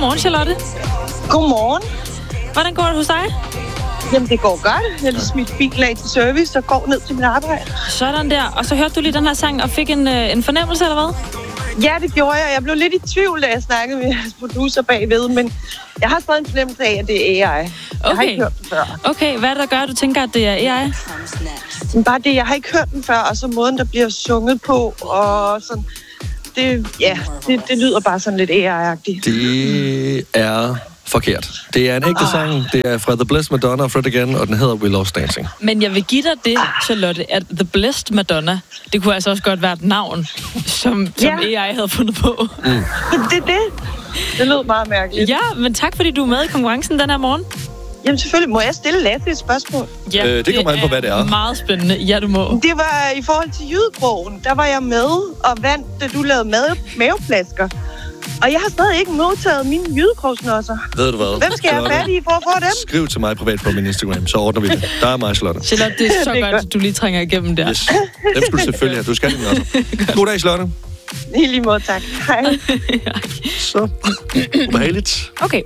Godmorgen, Charlotte. Godmorgen. Hvordan går det hos dig? Jamen, det går godt. Jeg har lige smidt bilen af til service og går ned til mit arbejde. Sådan der. Og så hørte du lige den her sang og fik en fornemmelse, eller hvad? Ja, det gjorde jeg. Jeg blev lidt i tvivl, da jeg snakkede med jeres producer bagved, men jeg har stadig en fornemmelse af, at det er AI. Jeg har ikke hørt den før. Okay, hvad er det, der gør, at du tænker, at det er AI? Men bare det, jeg har ikke hørt den før, og så måden, der bliver sunget på, og sådan... Det lyder bare sådan lidt AI-agtigt. Det er forkert. Det er en ægte sang. Det er fra The Blessed Madonna og Fred Again, og den hedder We Lost Dancing. Men jeg vil give dig det, Charlotte, at The Blessed Madonna, det kunne altså også godt være et navn, som AI havde fundet på. Det lød meget mærkeligt. Ja, men tak fordi du er med i konkurrencen den her morgen. Jamen selvfølgelig. Må jeg stille Lasse et spørgsmål? Ja, det kommer an på, hvad det er. Meget spændende. Ja, du må. Det var i forhold til Jydekrogen. Der var jeg med og vandt, da du lavede maveplasker. Og jeg har stadig ikke modtaget mine jydekrogsnosser. Ved du hvad? Hvem skal jeg have fat i for at få dem? Skriv til mig privat på min Instagram, så ordner vi det. Der er mig, Charlotte. Charlotte, det er så godt, at du lige trænger igennem der. Yes. Dem skulle du selvfølgelig have. Du skal dem også. God dag, Charlotte. I lige måde, tak. Hej. Så ubehageligt. Okay.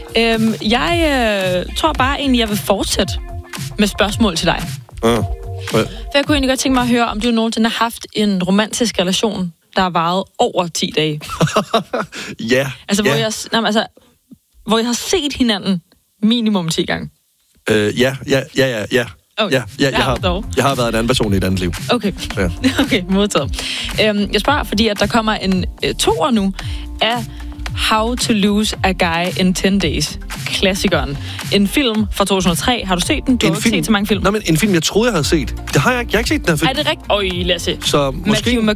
Jeg tror bare egentlig, jeg vil fortsætte med spørgsmål til dig. For jeg kunne egentlig godt tænke mig at høre, om du nogensinde har haft en romantisk relation, der har varet over 10 dage. Ja. Altså, hvor jeg har set hinanden minimum 10 gange. Ja. Okay. Jeg har været en anden person i et andet liv. Okay, ja. Okay, modtaget. Jeg spørger, fordi at der kommer en toer nu af How to Lose a Guy in 10 Days. Klassikeren. En film fra 2003. Har du set den? Du har ikke set så mange film. Nej, men en film, jeg troede, jeg havde set. Det har jeg ikke. Jeg har ikke set den her film. Er det rigtigt? Øj, lad os se. Så måske...